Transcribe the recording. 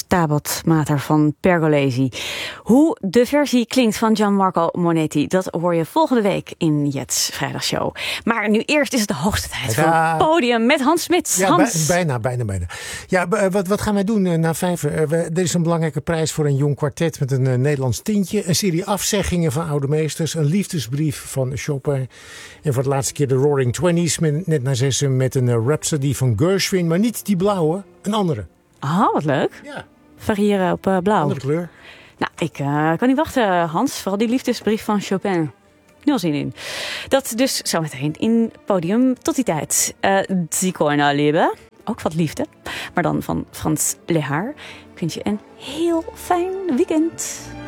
Stabat Mater van Pergolesi. Hoe de versie klinkt van Gianmarco Monetti, dat hoor je volgende week in Jets Vrijdagshow. Maar nu eerst is het de hoogste tijd voor het podium met Hans Smits. Ja, Hans. bijna. Ja, wat gaan wij doen na 5 uur? Er is een belangrijke prijs voor een jong kwartet met een Nederlands tintje. Een serie afzeggingen van oude meesters. Een liefdesbrief van Chopin. En voor de laatste keer de Roaring Twenties. Net na 6 met een Rhapsody van Gershwin. Maar niet die blauwe, een andere. Ah, wat leuk. Ja. Variëren op blauw. Andere kleur. Nou, ik kan niet wachten, Hans. Vooral die liefdesbrief van Chopin. Nul zin in. Dat dus zometeen in podium. Tot die tijd. Zigeuner Liebe. Ook wat liefde. Maar dan van Frans Lehár. Ik wens je een heel fijn weekend.